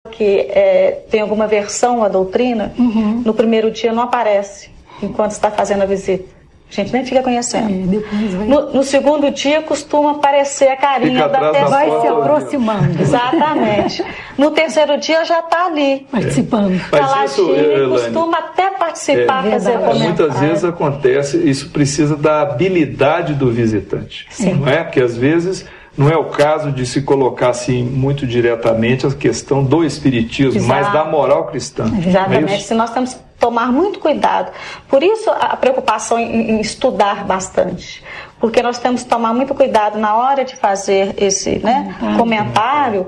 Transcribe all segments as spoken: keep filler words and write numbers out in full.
que é, tem alguma versão à doutrina, uhum. no primeiro dia não aparece enquanto está fazendo a visita. A gente nem fica conhecendo. É, depois vai... no, no segundo dia costuma aparecer a carinha da pessoa. Vai se aproximando. Exatamente. No terceiro dia já está ali. Participando. Mas isso, Elaine, costuma até participar, é, fazer comentário. Muitas vezes acontece, isso precisa da habilidade do visitante. Sim. Não é? Porque às vezes não é o caso de se colocar assim muito diretamente a questão do espiritismo, Exato. Mas da moral cristã. Exatamente. É se nós temos que tomar muito cuidado. Por isso a preocupação em, em estudar bastante. Porque nós temos que tomar muito cuidado na hora de fazer esse né, comentário, comentário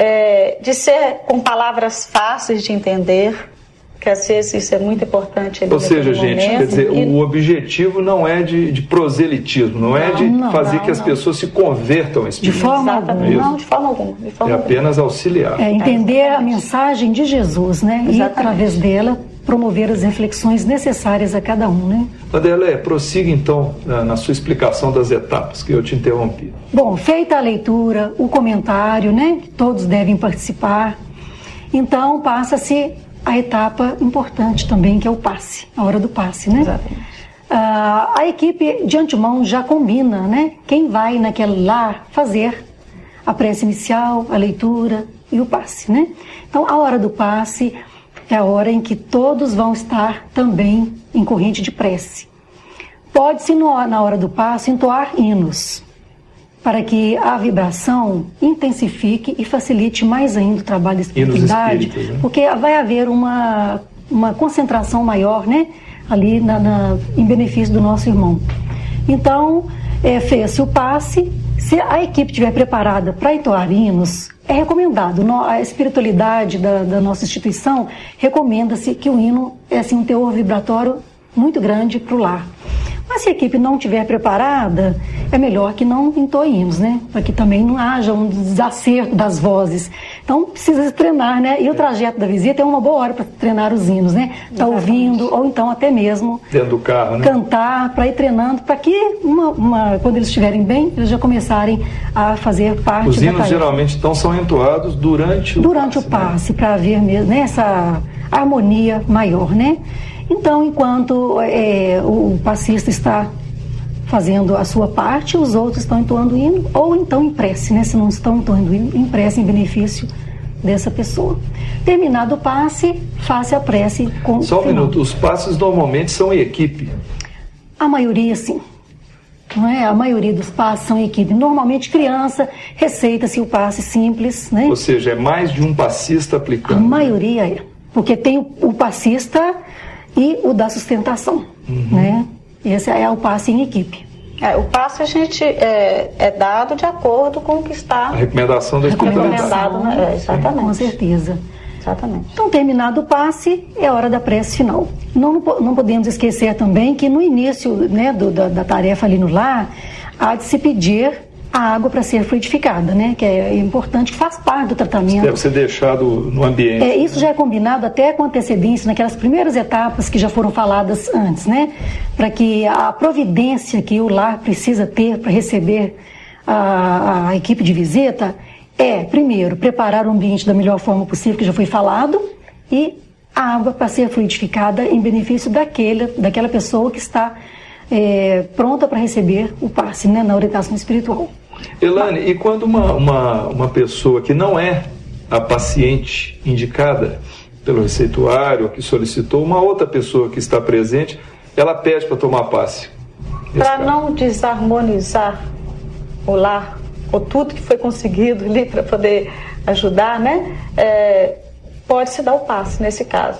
é, de ser com palavras fáceis de entender. Que às vezes isso é muito importante. Ou seja, gente, momento, quer dizer, e... o objetivo não é de, de proselitismo, não, não é de não, fazer não, que as não. pessoas se convertam ao espiritismo. De forma alguma. Não, de forma alguma. De forma é apenas alguma. auxiliar. É entender é, a mensagem de Jesus, né? Exatamente. E através dela promover as reflexões necessárias a cada um, né? Vanderlei, prossiga então na sua explicação das etapas que eu te interrompi. Bom, feita a leitura, o comentário, né? Que todos devem participar. Então passa-se a etapa importante também, que é o passe, a hora do passe, né? Exatamente. Ah, a equipe de antemão já combina, né? Quem vai naquele lar fazer a prece inicial, a leitura e o passe, né? Então, a hora do passe é a hora em que todos vão estar também em corrente de prece. Pode-se, na hora do passe, entoar hinos, para que a vibração intensifique e facilite mais ainda o trabalho da espiritualidade, né? Porque vai haver uma, uma concentração maior, né, ali na, na, em benefício do nosso irmão. Então, é, fez-se o passe. Se a equipe estiver preparada para entoar hinos, é recomendado. A espiritualidade da, da nossa instituição recomenda-se que o hino é assim, um teor vibratório muito grande para o lar. Mas se a equipe não estiver preparada, é melhor que não entoe hinos, né? Para que também não haja um desacerto das vozes. Então, precisa treinar, né? E o trajeto da visita é uma boa hora para treinar os hinos, né? Tá ouvindo, ou então até mesmo... dentro do carro, né? Cantar, para ir treinando, para que, uma, uma, quando eles estiverem bem, eles já começarem a fazer parte os da hinos, tarefa. geralmente, então, são entoados durante o durante passe. Durante o passe, né? para haver mesmo, né? Essa harmonia maior, né? Então, enquanto é, o passista está fazendo a sua parte, os outros estão entoando hino, ou então em prece, né? Se não estão entoando hino, em prece em benefício dessa pessoa. Terminado o passe, faça a prece com Só um final. minuto, os passes normalmente são em equipe? A maioria, sim. Não é? A maioria dos passes são em equipe. Normalmente, criança, receita-se o passe simples, né? Ou seja, é mais de um passista aplicando. A maioria é. Porque tem o, o passista e o da sustentação, uhum. né? Esse é o passe em equipe. É, o passe a gente é, é dado de acordo com o que está... A recomendação da espiritualidade. Né? É, exatamente. Com certeza. Exatamente. Então, terminado o passe, é a hora da prece final. Não, não podemos esquecer também que no início, né, do, da, da tarefa ali no lar, há de se pedir a água para ser fluidificada, né? Que é importante, que faz parte do tratamento. Isso deve ser deixado no ambiente. É, isso já é combinado até com antecedência, naquelas primeiras etapas que já foram faladas antes, né? Para que a providência que o lar precisa ter para receber a, a equipe de visita é, primeiro, preparar o ambiente da melhor forma possível, que já foi falado, e a água para ser fluidificada em benefício daquele, daquela pessoa que está é, pronta para receber o passe, né? Na orientação espiritual. Elaine, e quando uma, uma, uma pessoa que não é a paciente indicada pelo receituário, que solicitou, uma outra pessoa que está presente, ela pede para tomar passe? Para não desarmonizar o lar, ou tudo que foi conseguido ali para poder ajudar, né? É, pode-se dar o passe nesse caso.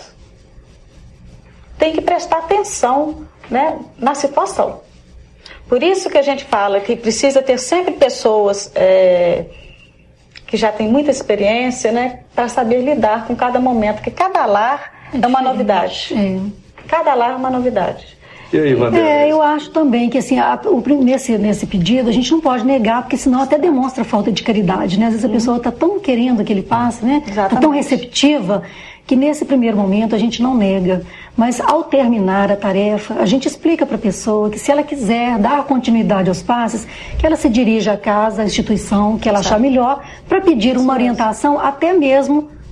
Tem que prestar atenção, né, na situação. Por isso que a gente fala que precisa ter sempre pessoas é, que já têm muita experiência, né, para saber lidar com cada momento, porque cada lar é uma novidade. É. Cada lar é uma novidade. E aí, Vanderlei? É, eu acho também que assim, a, o, nesse, nesse pedido a gente não pode negar, porque senão até demonstra falta de caridade, né? Às vezes a pessoa está tão querendo que ele passe, né? Está tão receptiva, que nesse primeiro momento a gente não nega. Mas ao terminar a tarefa, a gente explica para a pessoa que se ela quiser dar continuidade aos passes, que ela se dirija à casa, à instituição que ela achar melhor, para pedir uma orientação até mesmo